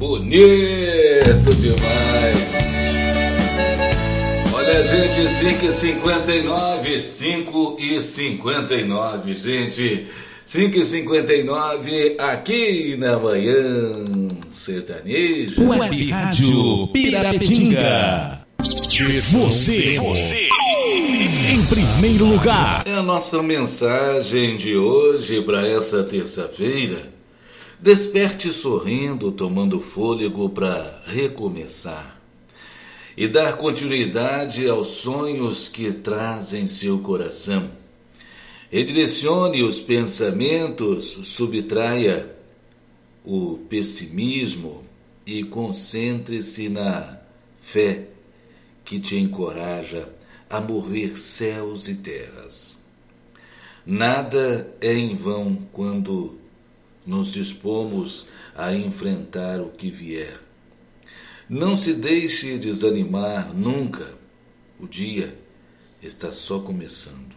Bonito demais. Olha, gente, 5h59, 5h59, gente. 5h59 aqui na Manhã Sertaneja. Web Rádio Pirapetinga. Você em primeiro lugar. É a nossa mensagem de hoje para essa terça-feira. Desperte sorrindo, tomando fôlego para recomeçar e dar continuidade aos sonhos que trazem seu coração. Redirecione os pensamentos, subtraia o pessimismo e concentre-se na fé que te encoraja a mover céus e terras. Nada é em vão quando nos dispomos a enfrentar o que vier. Não se deixe desanimar nunca. O dia está só começando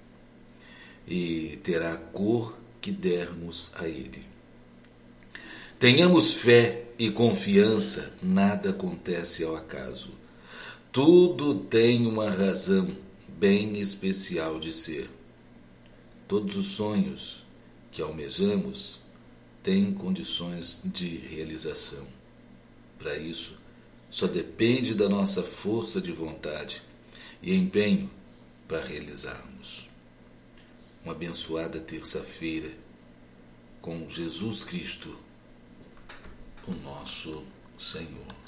e terá a cor que dermos a ele. Tenhamos fé e confiança, nada acontece ao acaso. Tudo tem uma razão bem especial de ser. Todos os sonhos que almejamos têm condições de realização. Para isso, só depende da nossa força de vontade e empenho para realizarmos. Uma abençoada terça-feira com Jesus Cristo, o nosso Senhor.